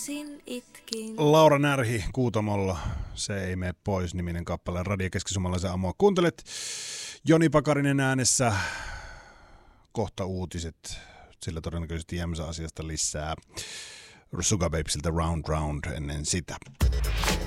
Laura Närhi Kuutamolla, Se ei mene pois -niminen kappale Radio Keski-Suomalaisen aamua. Kuuntelet Joni Pakarinen äänessä, kohta uutiset, sillä todennäköisesti Jämsä-asiasta lisää. Sugababes-ilta Round Round ennen sitä.